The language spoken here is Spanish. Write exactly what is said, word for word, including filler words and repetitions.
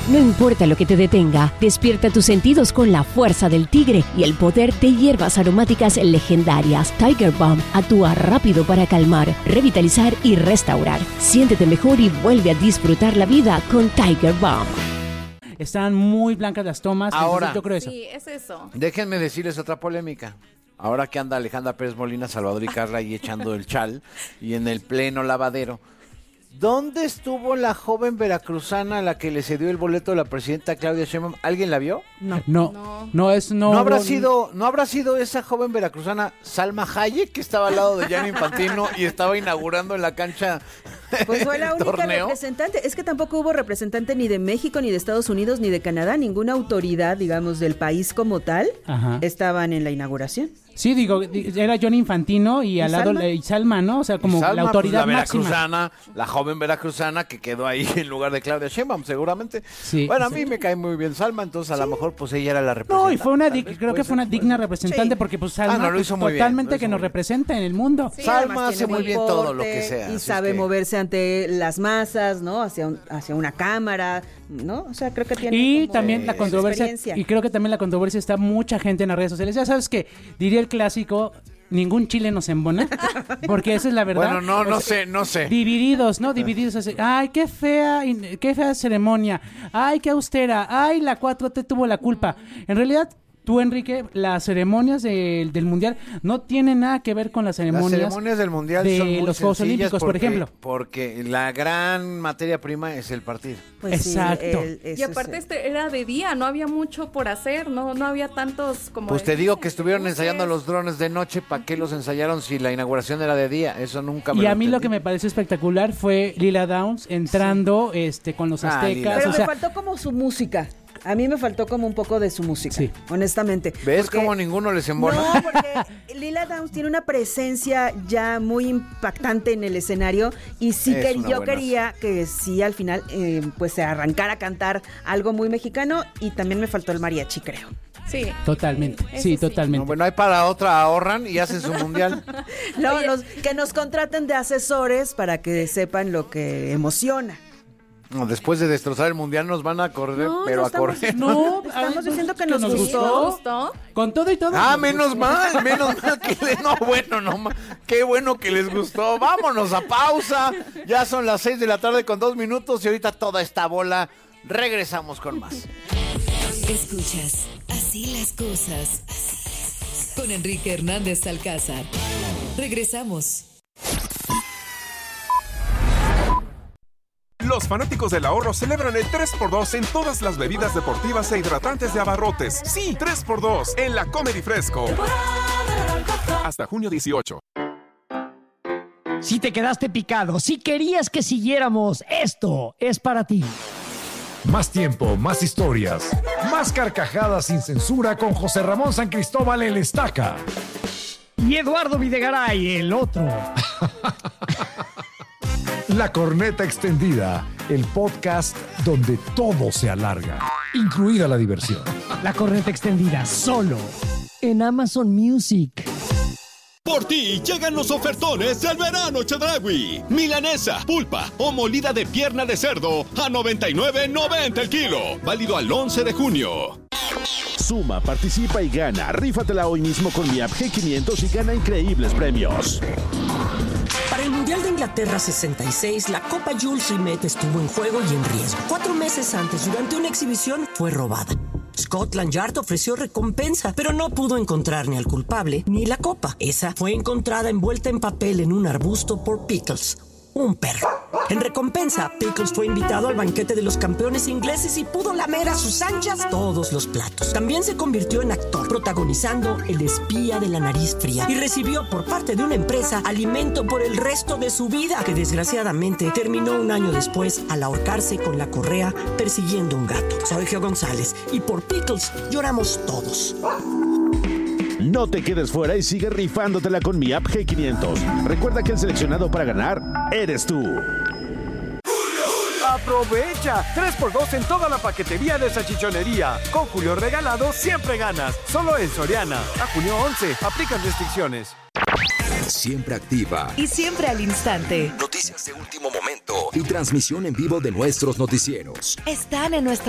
No importa lo que te detenga, despierta tus sentidos con la fuerza del tigre y el poder de hierbas aromáticas legendarias. Tiger Balm actúa rápido para calmar, revitalizar y restaurar. Siéntete mejor y vuelve a disfrutar la vida con Tiger Balm. Están muy blancas las tomas. Ahora, yo creo eso. Sí, es eso. Déjenme decirles otra polémica. Ahora que anda Alejandra Pérez Molina, Salvador y Carla ahí echando el chal y en el pleno lavadero. ¿Dónde estuvo la joven veracruzana a la que le cedió el boleto de la presidenta Claudia Sheinbaum? ¿Alguien la vio? No, no, no, no es no. ¿No habrá no, sido, no habrá sido esa joven veracruzana Salma Hayek que estaba al lado de Gianni Infantino y estaba inaugurando en la cancha? Pues fue la única torneo? representante. Es que tampoco hubo representante ni de México, ni de Estados Unidos, ni de Canadá. Ninguna autoridad, digamos, del país como tal, Ajá. estaban en la inauguración. Sí, digo, era Johnny Infantino y, ¿Y al lado Salma? y Salma, ¿no? O sea, como Salma, la autoridad pues, la máxima. veracruzana, la joven veracruzana que quedó ahí en lugar de Claudia Sheinbaum, seguramente. Sí, bueno, sí. a mí me cae muy bien Salma, entonces a sí. lo mejor pues ella era la representante. No, y fue una, Tal creo que fue una digna representante sí. porque pues Salma ah, no, lo hizo muy totalmente bien, que nos representa en el mundo. Sí, Salma hace muy bien todo lo que sea. Y sabe que... moverse ante las masas, ¿no? Hacia, un, hacia una cámara, ¿no? O sea, creo que tiene Y como también la controversia, y creo que también la controversia está mucha gente en las redes sociales. Ya sabes que diría el clásico, ningún chile nos embona, porque esa es la verdad. Bueno, no, no o sea, sé, no sé. Divididos, ¿no? Divididos. Así, ay, qué fea, qué fea ceremonia. Ay, qué austera. Ay, la cuatro T tuvo la culpa. En realidad, tú, Enrique, las ceremonias de, del Mundial no tienen nada que ver con las ceremonias, las ceremonias del Mundial de son muy los Juegos Olímpicos, porque, por ejemplo. Porque la gran materia prima es el partido. Pues Exacto. Sí, el, y aparte este era de día, no había mucho por hacer, no no había tantos como... Pues te de, digo que estuvieron luces. ensayando los drones de noche, ¿para qué los ensayaron si la inauguración era de día? Eso nunca me Y lo a mí entendí. lo que me pareció espectacular fue Lila Downs entrando sí. este con los Ah, aztecas. Pero o me sea, faltó como su música. A mí me faltó como un poco de su música, sí. honestamente. ¿Ves porque... cómo ninguno les embona? No, porque Lila Downs tiene una presencia ya muy impactante en el escenario y sí Es que una yo buenaza. quería que sí al final eh, pues se arrancara a cantar algo muy mexicano y también me faltó el mariachi, creo. Sí. Totalmente, Eso sí, sí. totalmente. No, bueno, hay para otra, ahorran y hacen su mundial. No, los, que nos contraten de asesores para que sepan lo que emociona. No, después de destrozar el mundial nos van a correr, No, pero no a correr. No, estamos diciendo que nos gustó. ¿Nos gustó? Con todo y todo. Ah, nos menos gustó. mal, menos mal que les... No, bueno, no ma- qué bueno que les gustó. Vámonos a pausa. Ya son las seis de la tarde con dos minutos y ahorita toda esta bola. Regresamos con más. Escuchas Así las cosas con Enrique Hernández Alcázar. Regresamos. Los fanáticos del ahorro celebran el tres por dos en todas las bebidas deportivas e hidratantes de Abarrotes. Sí, tres por dos en la Comedy Fresco. Hasta junio dieciocho. Si te quedaste picado, si querías que siguiéramos, esto es para ti. Más tiempo, más historias, más carcajadas sin censura con José Ramón San Cristóbal el Estaca. Y Eduardo Videgaray, el otro. La Corneta Extendida, el podcast donde todo se alarga, incluida la diversión. La Corneta Extendida, solo en Amazon Music. Por ti llegan los ofertones del verano Chedraui. Milanesa, pulpa o molida de pierna de cerdo a noventa y nueve noventa el kilo. Válido al once de junio. Suma, participa y gana. Rífatela hoy mismo con mi app G quinientos y gana increíbles premios. Para el Mundial de Inglaterra sesenta y seis, la Copa Jules Rimet estuvo en juego y en riesgo. Cuatro meses antes, durante una exhibición, fue robada. Scotland Yard ofreció recompensa, pero no pudo encontrar ni al culpable ni la copa. Esa fue encontrada envuelta en papel en un arbusto por Pickles, un perro. En recompensa, Pickles fue invitado al banquete de los campeones ingleses y pudo lamer a sus anchas todos los platos. También se convirtió en actor, protagonizando El espía de la nariz fría, y recibió por parte de una empresa alimento por el resto de su vida, que desgraciadamente terminó un año después al ahorcarse con la correa persiguiendo un gato. Soy Geo González y por Pickles lloramos todos. No te quedes fuera y sigue rifándotela con mi app G quinientos. Recuerda que el seleccionado para ganar eres tú. ¡Aprovecha! tres por dos en toda la paquetería de salchichonería. Con Julio Regalado siempre ganas. Solo en Soriana. A junio once. Aplican restricciones. Siempre activa y siempre al instante. Noticias de último momento y transmisión en vivo de nuestros noticieros. Están en nuestra